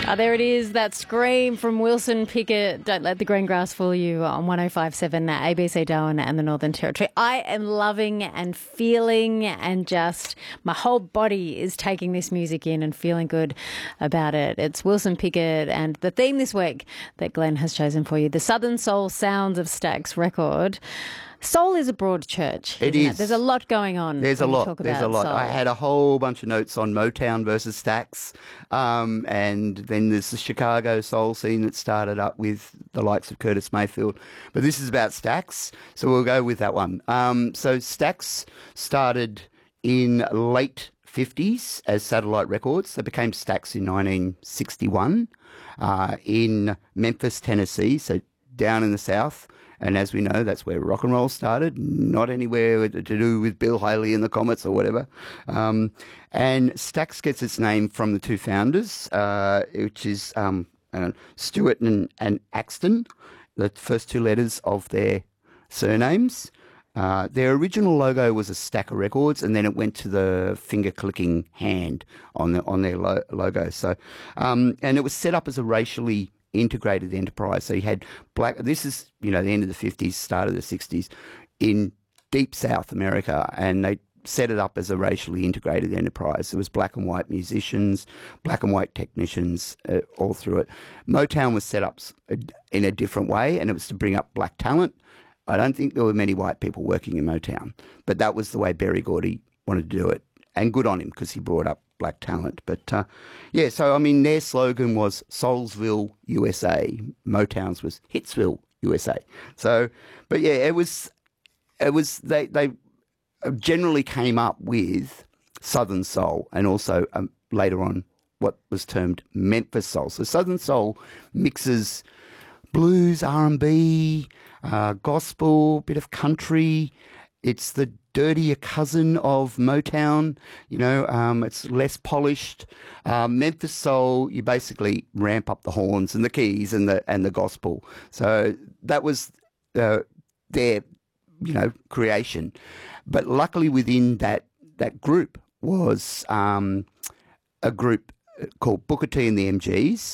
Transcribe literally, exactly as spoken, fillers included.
Oh, there it is, that scream from Wilson Pickett. Don't let the green grass fool you on one oh five point seven A B C Darwin and the Northern Territory. I am loving and feeling and just my whole body is taking this music in and feeling good about it. It's Wilson Pickett and the theme this week that Glenn has chosen for you, the Southern Soul Sounds of Stax record. Soul is a broad church. It is. It? There's a lot going on. There's a when you lot. talk There's about a lot. soul. I had a whole bunch of notes on Motown versus Stax, um, and then there's the Chicago soul scene that started up with the likes of Curtis Mayfield. But this is about Stax, so we'll go with that one. Um, so Stax started in late fifties as Satellite Records. They became Stax in nineteen sixty-one uh, in Memphis, Tennessee, so down in the South. And as we know, that's where rock and roll started, not anywhere to do with Bill Haley and the Comets or whatever. Um, and Stax gets its name from the two founders, uh, which is um, uh, Stewart and, and Axton, the first two letters of their surnames. Uh, their original logo was a stack of records, and then it went to the finger-clicking hand on the on their lo- logo. So, um, and it was set up as a racially integrated enterprise. So you had black, this is, you know, the end of the fifties, start of the sixties in deep South America, and they set it up as a racially integrated enterprise. There was black and white musicians, black and white technicians uh, all through it. Motown was set up in a different way, and it was to bring up black talent. I don't think there were many white people working in Motown, but that was the way Berry Gordy wanted to do it. And good on him, because he brought up black talent. But uh, yeah, so I mean, their slogan was Soulsville, U S A. Motown's was Hitsville, U S A. So, but yeah, it was, it was, they, they generally came up with Southern Soul and also um, later on what was termed Memphis Soul. So Southern Soul mixes blues, R and B, uh, gospel, bit of country. It's the dirtier cousin of Motown, you know, um, it's less polished. Um, Memphis Soul, you basically ramp up the horns and the keys and the and the gospel. So that was uh, their, you know, creation. But luckily within that, that group was um, a group called Booker T and the M Gs,